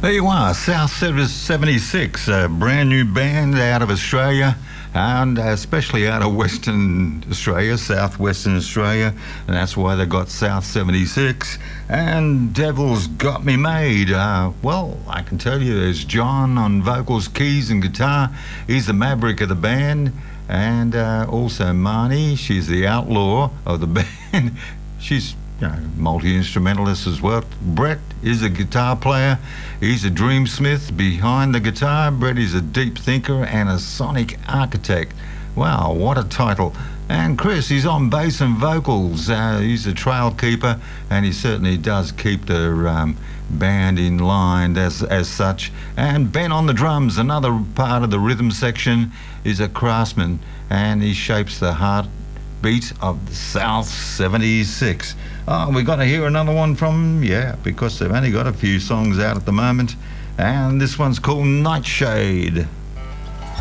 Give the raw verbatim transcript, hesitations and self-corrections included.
There you are, South seventy-six, a brand new band out of Australia, and especially out of Western Australia, southwestern Australia, and that's why they got South seventy-six. And Devil's Got Me Made. Uh, well, I can tell you there's John on vocals, keys and guitar. He's the maverick of the band. And uh, also Marnie, she's the outlaw of the band. She's you know, multi-instrumentalist as well. Brett is a guitar player. He's a dreamsmith behind the guitar. Brett is a deep thinker and a sonic architect. Wow, what a title. And Chris, he's on bass and vocals. Uh, he's a trail keeper, and he certainly does keep the um, band in line as, as such. And Ben on the drums, another part of the rhythm section, is a craftsman, and he shapes the heart beat of the South seventy-six. Oh, we've got to hear another one from, yeah, because they've only got a few songs out at the moment. And this one's called Nightshade.